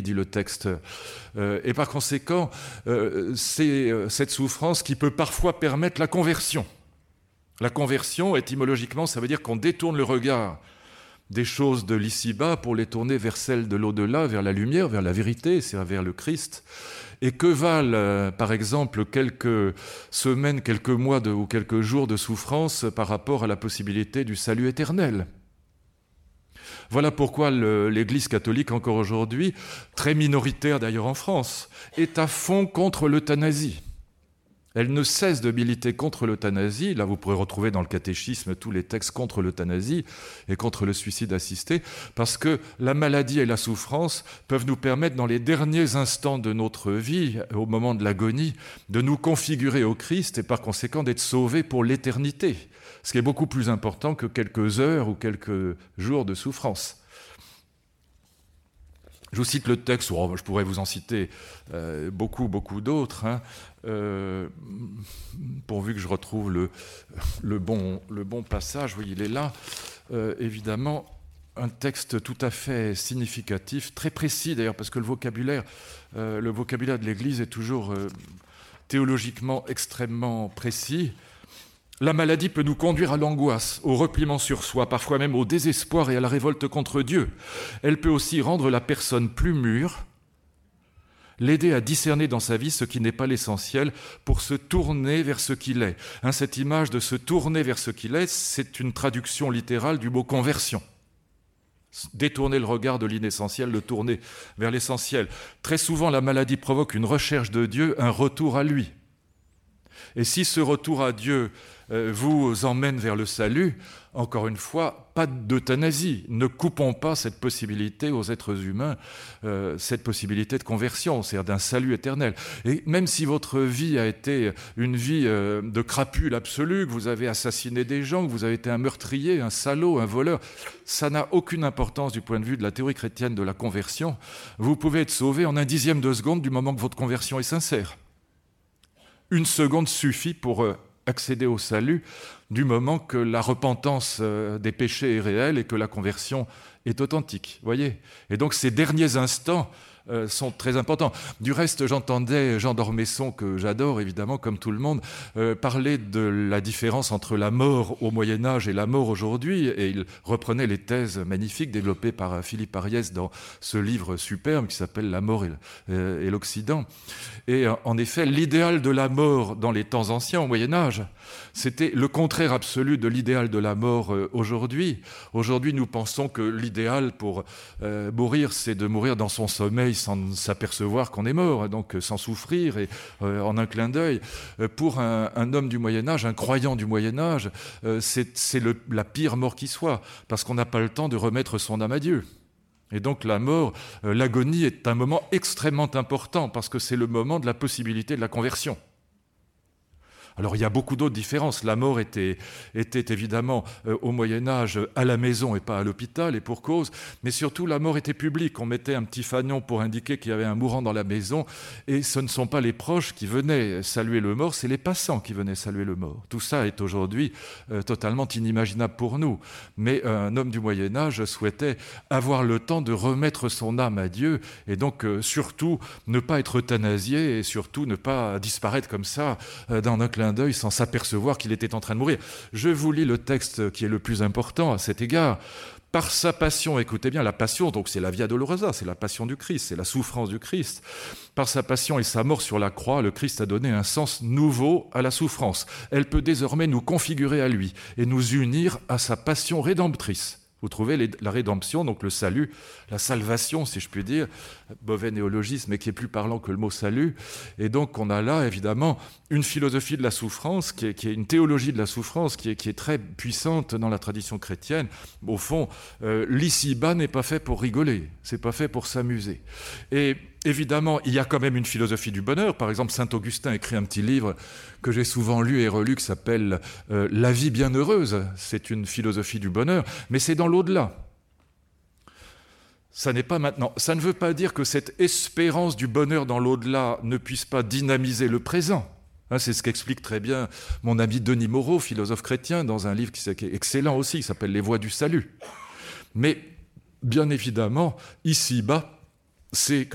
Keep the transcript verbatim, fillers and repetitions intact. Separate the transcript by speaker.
Speaker 1: dit le texte. Euh, et par conséquent, euh, c'est euh, cette souffrance qui peut parfois permettre la conversion. La conversion, étymologiquement, ça veut dire qu'on détourne le regard des choses de l'ici-bas pour les tourner vers celles de l'au-delà, vers la lumière, vers la vérité, c'est vers le Christ. Et que valent, euh, par exemple, quelques semaines, quelques mois de, ou quelques jours de souffrance par rapport à la possibilité du salut éternel ? Voilà pourquoi le, l'Église catholique, encore aujourd'hui, très minoritaire d'ailleurs en France, est à fond contre l'euthanasie. Elle ne cesse de militer contre l'euthanasie. Là, vous pourrez retrouver dans le catéchisme tous les textes contre l'euthanasie et contre le suicide assisté, parce que la maladie et la souffrance peuvent nous permettre, dans les derniers instants de notre vie, au moment de l'agonie, de nous configurer au Christ et par conséquent d'être sauvés pour l'éternité, ce qui est beaucoup plus important que quelques heures ou quelques jours de souffrance. Je vous cite le texte, oh, je pourrais vous en citer euh, beaucoup, beaucoup d'autres, hein, euh, pourvu que je retrouve le, le, bon, le bon passage. Oui, il est là. Euh, évidemment, un texte tout à fait significatif, très précis d'ailleurs, parce que le vocabulaire, euh, le vocabulaire de l'Église est toujours euh, théologiquement extrêmement précis. La maladie peut nous conduire à l'angoisse, au repliement sur soi, parfois même au désespoir et à la révolte contre Dieu. Elle peut aussi rendre la personne plus mûre, l'aider à discerner dans sa vie ce qui n'est pas l'essentiel pour se tourner vers ce qu'il est. Hein, cette image de se tourner vers ce qu'il est, c'est une traduction littérale du mot conversion. Détourner le regard de l'inessentiel, le tourner vers l'essentiel. Très souvent, la maladie provoque une recherche de Dieu, un retour à lui. Et si ce retour à Dieu euh, vous emmène vers le salut, encore une fois, pas d'euthanasie. Ne coupons pas cette possibilité aux êtres humains, euh, cette possibilité de conversion, c'est-à-dire d'un salut éternel. Et même si votre vie a été une vie euh, de crapule absolue, que vous avez assassiné des gens, que vous avez été un meurtrier, un salaud, un voleur, ça n'a aucune importance du point de vue de la théorie chrétienne de la conversion. Vous pouvez être sauvé en un dixième de seconde du moment que votre conversion est sincère. Une seconde suffit pour euh, accéder au salut du moment que la repentance euh, des péchés est réelle et que la conversion est authentique. Voyez ? Et donc ces derniers instants euh, sont très importants. Du reste, j'entendais Jean d'Ormesson, que j'adore évidemment comme tout le monde, euh, parler de la différence entre la mort au Moyen-Âge et la mort aujourd'hui, et il reprenait les thèses magnifiques développées par Philippe Ariès dans ce livre superbe qui s'appelle « La mort et, euh, et l'Occident ». Et en effet, l'idéal de la mort dans les temps anciens, au Moyen-Âge, c'était le contraire absolu de l'idéal de la mort euh, aujourd'hui. Aujourd'hui, nous pensons que l'idéal pour euh, mourir, c'est de mourir dans son sommeil sans s'apercevoir qu'on est mort, donc sans souffrir et euh, en un clin d'œil. Euh, pour un, un homme du Moyen-Âge, un croyant du Moyen-Âge, euh, c'est, c'est le, la pire mort qui soit, parce qu'on n'a pas le temps de remettre son âme à Dieu. Et donc la mort, euh, l'agonie est un moment extrêmement important parce que c'est le moment de la possibilité de la conversion. Alors il y a beaucoup d'autres différences. La mort était, était évidemment euh, au Moyen-Âge à la maison et pas à l'hôpital, et pour cause, mais surtout la mort était publique. On mettait un petit fanion pour indiquer qu'il y avait un mourant dans la maison, et ce ne sont pas les proches qui venaient saluer le mort, c'est les passants qui venaient saluer le mort. Tout ça est aujourd'hui euh, totalement inimaginable pour nous. Mais euh, un homme du Moyen-Âge souhaitait avoir le temps de remettre son âme à Dieu, et donc euh, surtout ne pas être euthanasié, et surtout ne pas disparaître comme ça euh, dans un clin d'œil sans s'apercevoir qu'il était en train de mourir. Je vous lis le texte qui est le plus important à cet égard. Par sa passion, écoutez bien, la passion, donc c'est la Via Dolorosa, c'est la passion du Christ, c'est la souffrance du Christ. Par sa passion et sa mort sur la croix, le Christ a donné un sens nouveau à la souffrance. Elle peut désormais nous configurer à lui et nous unir à sa passion rédemptrice. Vous trouvez les, la rédemption, donc le salut, la salvation, si je puis dire, mauvais néologisme, mais qui est plus parlant que le mot salut. Et donc on a là, évidemment, une philosophie de la souffrance, qui est, qui est une théologie de la souffrance, qui est, qui est très puissante dans la tradition chrétienne. Au fond, euh, l'ici-bas n'est pas fait pour rigoler, c'est pas fait pour s'amuser. Et évidemment, il y a quand même une philosophie du bonheur. Par exemple, saint Augustin écrit un petit livre que j'ai souvent lu et relu qui s'appelle euh, « La vie bienheureuse ». C'est une philosophie du bonheur, mais c'est dans l'au-delà. Ça n'est pas maintenant. Ça ne veut pas dire que cette espérance du bonheur dans l'au-delà ne puisse pas dynamiser le présent. Hein, c'est ce qu'explique très bien mon ami Denis Moreau, philosophe chrétien, dans un livre qui est excellent aussi, qui s'appelle « Les voies du salut ». Mais bien évidemment, ici-bas, c'est